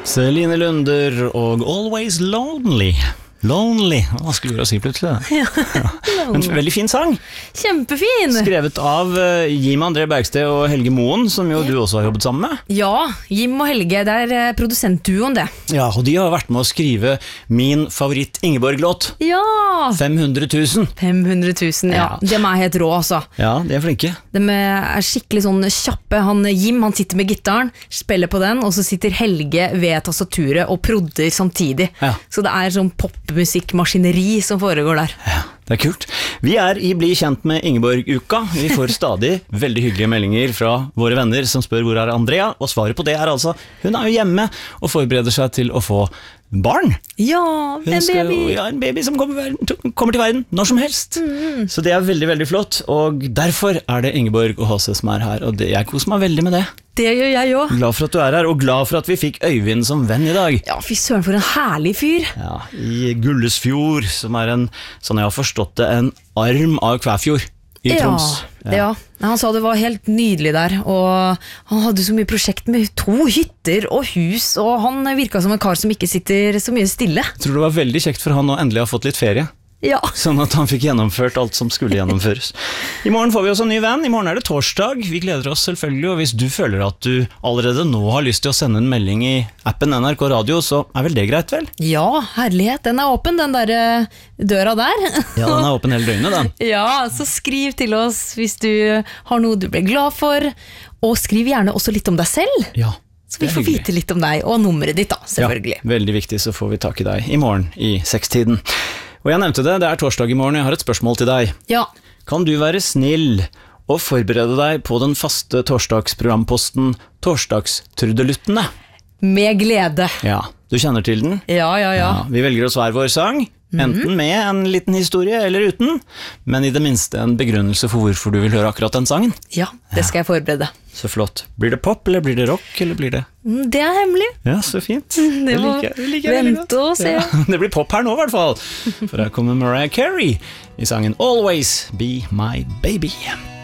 Celine Lunder og Always Lonely. Lonely, hva skulle jeg si plutselig? Ja. En veldig fin sang. Kjempefin. Skrevet av Jim André Bergsted og Helge Moen, som jo du også har jobbet sammen med. Ja, Jim og Helge, det er produsentduoen det. Ja, og de har vært med å skrive min favoritt Ingeborg-låt. Ja. 500 000. 500 000, ja. De er helt rå, altså. Ja, de er flinke. De er skikkelig sånn kjappe. Jim, han sitter med gitaren, spiller på den, og så sitter Helge ved tastaturet og prodder samtidig. Ja. Så det er sånn popmusikkmaskineri som foregår der. Ja, det er kult. Vi er i Bli kjent med Ingeborg-uka. Vi får stadig veldig hyggelige meldinger fra våre venner som spør hvor er Andrea, og svaret på det er altså, hun er jo hjemme og forbereder seg til å få barn. Ja, en baby som kommer til verden når som helst. Så det er veldig, veldig flott, og derfor er det Ingeborg og HC som er her, og jeg koser meg veldig med det. Det gjør jeg også. Glad for at du er her, og glad for at vi fikk Øyvind som venn i dag. Ja, fy søren, for en herlig fyr. Ja, i Gullesfjord, som er en, sånn jeg har forstått det, en arm av Kvæfjord i Troms. Ja. Han sa det var helt nydelig der, og han hadde så mye prosjekt med 2 hytter og hus, og han virket som en kar som ikke sitter så mye stille. Jeg tror det var veldig kjekt for han å endelig ha fått litt ferie. Ja. Sånn at han fikk gjennomført alt som skulle gjennomføres. I morgen får vi også en ny venn. I morgen er det torsdag. Vi gleder oss selvfølgelig, og hvis du føler at du allerede nå har lyst til å sende en melding i appen NRK Radio, så er vel det greit, vel? Ja, herlighet. Den er åpen, den der døra der. Ja, den er åpen hele døgnet, den. Ja, så skriv til oss hvis du har noe du ble glad for, og skriv gjerne også litt om deg selv. Ja. Så vi får vite litt om deg, og nummeret ditt da, selvfølgelig. Ja, veldig viktig, så får vi tak i deg i morgen i 6-tiden. Og jeg nevnte det er torsdag i morgen, jeg har et spørsmål til deg. Ja. Kan du være snill og forberede deg på den faste torsdagsprogramposten Torsdagstrudeluttene? Med glede. Ja, du kjenner til den? Ja. Vi velger oss hver vår sang, enten med en liten historie eller uten, men i det minste en begrunnelse for hvorfor du vil høre akkurat den sangen. Ja, det skal jeg forberede. Så flott. Blir det pop, eller blir det rock, eller blir det... Det er hemmelig. Ja, så fint. Det må vente og se. Ja, det blir pop her nå i hvert fall. For her kommer Mariah Carey i sangen Always Be My Baby.